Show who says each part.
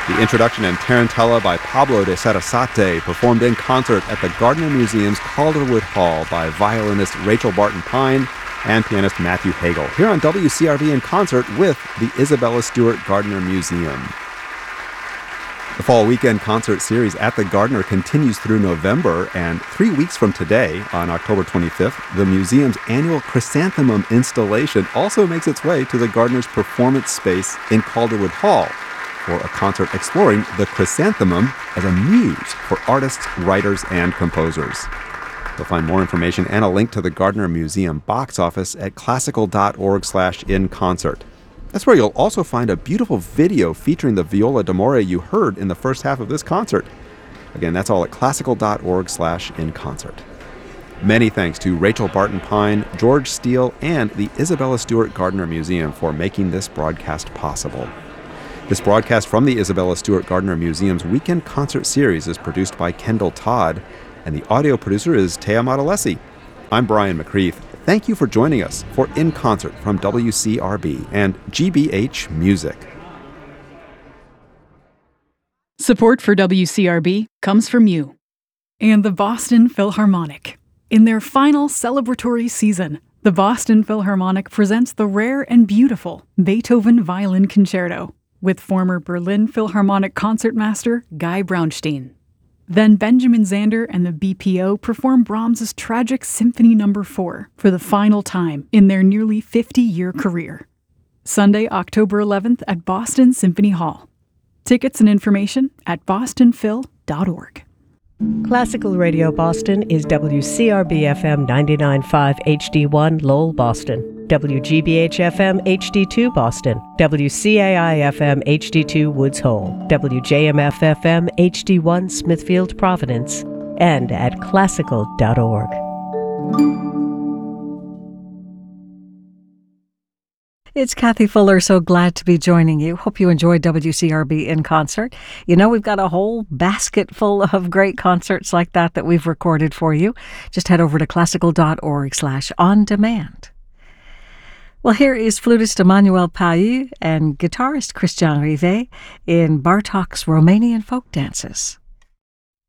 Speaker 1: The introduction and Tarantella by Pablo de Sarasate, performed in concert at the Gardner Museum's Calderwood Hall by violinist Rachel Barton Pine and pianist Matthew Hagel, here on WCRB in concert with the Isabella Stewart Gardner Museum. The Fall Weekend Concert Series at the Gardner continues through November, and 3 weeks from today, on October 25th, the museum's annual Chrysanthemum installation also makes its way to the Gardner's performance space in Calderwood Hall for a concert exploring the chrysanthemum as a muse for artists, writers, and composers. You'll find more information and a link to the Gardner Museum box office at classical.org/inconcert. That's where you'll also find a beautiful video featuring the viola d'amore you heard in the first half of this concert. Again, that's all at classical.org/inconcert. Many thanks to Rachel Barton Pine, George Steele, and the Isabella Stewart Gardner Museum for making this broadcast possible. This broadcast from the Isabella Stewart Gardner Museum's Weekend Concert Series is produced by Kendall Todd, and the audio producer is Taya Modalesi. I'm Brian McCreath. Thank you for joining us for In Concert from WCRB and GBH Music.
Speaker 2: Support for WCRB comes from you and the Boston Philharmonic. In their final celebratory season, the Boston Philharmonic presents the rare and beautiful Beethoven Violin Concerto with former Berlin Philharmonic concertmaster Guy Braunstein. Then Benjamin Zander and the BPO perform Brahms's tragic Symphony No. 4 for the final time in their nearly 50-year career. Sunday, October 11th at Boston Symphony Hall. Tickets and information at bostonphil.org.
Speaker 3: Classical Radio Boston is WCRB-FM 99.5 HD1 Lowell, Boston, WGBH-FM HD2 Boston, WCAI-FM HD2 Woods Hole, WJMF-FM HD1 Smithfield, Providence, and at classical.org.
Speaker 4: It's Kathy Fuller, so glad to be joining you. Hope you enjoyed WCRB in concert. You know, we've got a whole basket full of great concerts like that we've recorded for you. Just head over to classical.org/on-demand. Well, here is flutist Emmanuel Pailloux and guitarist Christian Rivet in Bartók's Romanian folk dances.